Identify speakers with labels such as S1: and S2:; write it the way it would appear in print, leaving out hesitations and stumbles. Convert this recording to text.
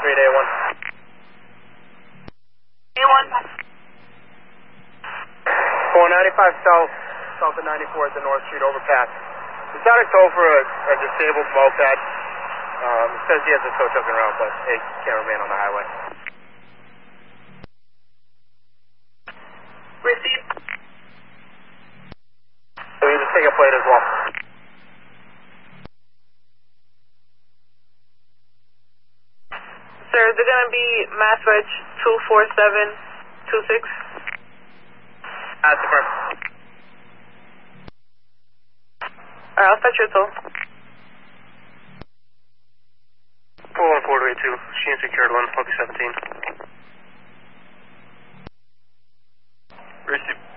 S1: 23 to A1.
S2: A1.
S1: 495 south, south of 94 at the North Street overpass. It's not a tow for a disabled moped. It says he has a tow truck around, but he can't remain on the highway.
S2: Received.
S1: So you just take a plate as well.
S2: Sir, is it going to be Mass Reg 24726?
S1: That's the first.
S2: Alright, I'll set your tow.
S1: 414 to 82, Sheen secured 1, Focus 17. Receive.